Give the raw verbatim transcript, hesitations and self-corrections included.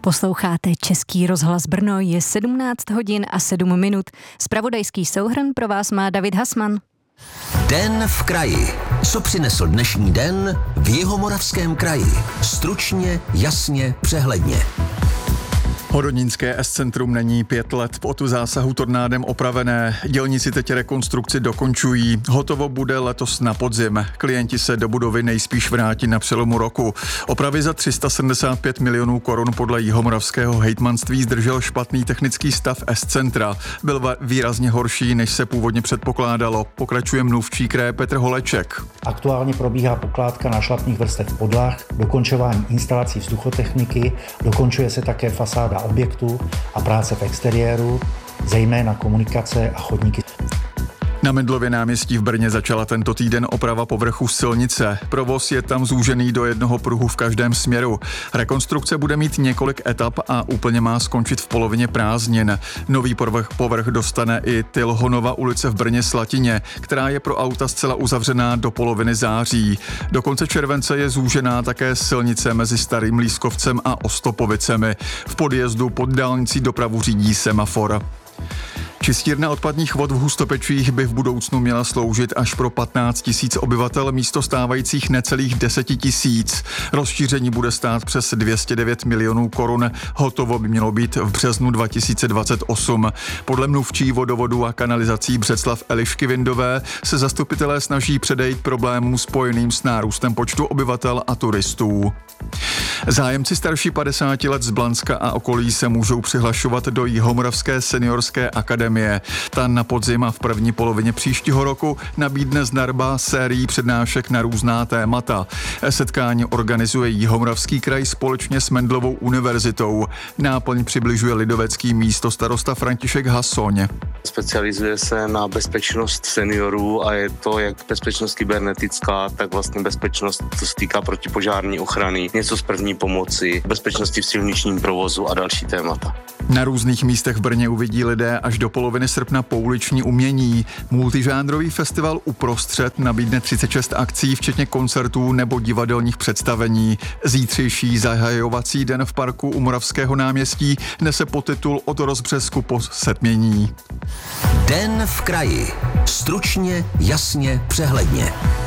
Posloucháte Český rozhlas Brno, je sedmnáct hodin a sedm minut. Zpravodajský souhrn pro vás má David Hasman. Den v kraji. Co přinesl dnešní den v Jihomoravském kraji? Stručně, jasně, přehledně. Hodonínské S-centrum není pět let po tu zásahu tornádem opravené. Dělníci teď rekonstrukci dokončují. Hotovo bude letos na podzim. Klienti se do budovy nejspíš vrátí na přelomu roku. Opravy za tři sta sedmdesát pět milionů korun podle jihomoravského hejtmanství zdržel špatný technický stav S-centra. Byl výrazně horší, než se původně předpokládalo. Pokračuje mluvčí kraje Petr Holeček. Aktuálně probíhá pokládka nášlapných vrstev podlah, dokončování instalací vzduchotechniky, dokončuje se také fasáda objektu a práce v exteriéru, zejména komunikace a chodníky. Na Mendlově náměstí v Brně začala tento týden oprava povrchu silnice. Provoz je tam zúžený do jednoho pruhu v každém směru. Rekonstrukce bude mít několik etap a úplně má skončit v polovině prázdnin. Nový povrch, povrch dostane i Tilhonova ulice v Brně Slatině, která je pro auta zcela uzavřená do poloviny září. Do konce července je zúžená také silnice mezi Starým Lískovcem a Ostopovicemi. V podjezdu pod dálnicí dopravu řídí semafor. Čistírna odpadních vod v Hustopečích by v budoucnu měla sloužit až pro patnáct tisíc obyvatel místo stávajících necelých deset tisíc. Rozšíření bude stát přes dvě stě devět milionů korun. Hotovo by mělo být v březnu dva tisíce dvacet osm. Podle mluvčí vodovodu a kanalizací Břeclav Elišky Vindové se zastupitelé snaží předejít problémům spojeným s nárůstem počtu obyvatel a turistů. Zájemci starší padesáti let z Blanska a okolí se můžou přihlašovat do Jihomoravské seniorské akademie. Ta na podzim a v první polovině příštího roku nabídne zdarma sérii přednášek na různá témata. Setkání organizuje Jihomoravský kraj společně s Mendlovou univerzitou. Náplň přibližuje lidovecký místostarosta František Hasoň. Specializuje se na bezpečnost seniorů a je to jak bezpečnost kybernetická, tak vlastně bezpečnost, co se týká protipožární ochrany, něco z první pomoci, bezpečnosti v silničním provozu a další témata. Na různých místech v Brně uvidí lidé až do poloviny srpna pouliční umění. Multižánrový festival Uprostřed nabídne třicet šest akcí, včetně koncertů nebo divadelních představení. Zítřejší zahajovací den v parku u Moravského náměstí nese podtitul Od rozbřesku po setmění. Den v kraji. Stručně, jasně, přehledně.